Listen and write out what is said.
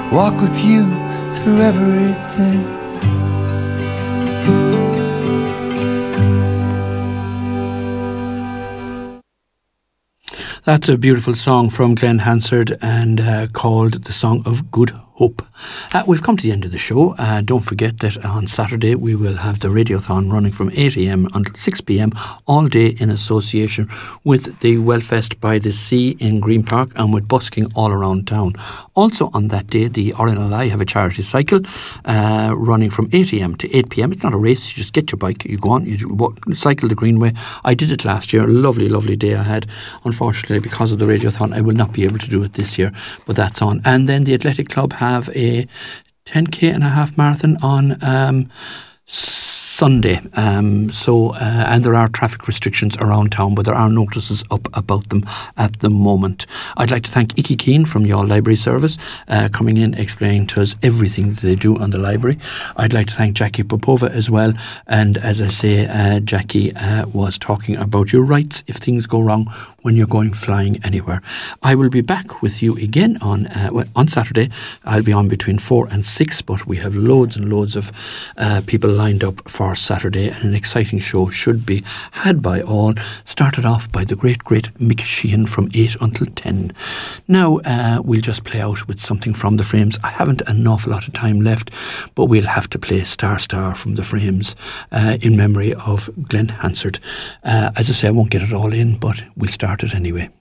walk with you through everything. That's a beautiful song from Glenn Hansard and called The Song of Good Hope. We've come to the end of the show. Don't forget that on Saturday we will have the Radiothon running from 8 a.m. until 6 p.m. all day in association with the Wellfest by the Sea in Green Park and with busking all around town. Also on that day, the RNLI have a charity cycle running from 8 a.m. to 8 p.m. It's not a race. You just get your bike, you go on, you cycle the Greenway. I did it last year. A lovely, lovely day I had. Unfortunately, because of the Radiothon, I will not be able to do it this year, but that's on. And then the Athletic Club have a 10k and a half marathon on Sunday. And there are traffic restrictions around town, but there are notices up about them at the moment. I'd like to thank Icky Keane from the All Library Service coming in, explaining to us everything that they do on the library. I'd like to thank Jackie Popova as well. And as I say, Jackie was talking about your rights if things go wrong when you're going flying anywhere. I will be back with you again on Saturday. I'll be on between 4 and 6, but we have loads and loads of people lined up for Saturday, and an exciting show should be had by all. Started off by the great Mick Sheehan from 8 until 10. Now we'll just play out with something from the Frames. I haven't an awful lot of time left, but we'll have to play Star Star from the Frames in memory of Glenn Hansard. As I say, I won't get it all in, but we'll start it anyway.